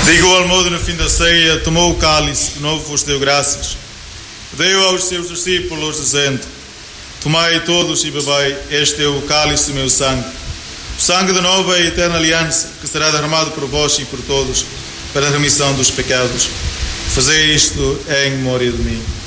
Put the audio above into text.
De igual modo, no fim da ceia, tomou o cálice, de novo vos deu graças. Deu aos seus discípulos, dizendo: tomai todos e bebei, este é o cálice do meu sangue. O sangue da nova e eterna aliança, que será derramado por vós e por todos, para a remissão dos pecados. Fazei isto em memória de mim.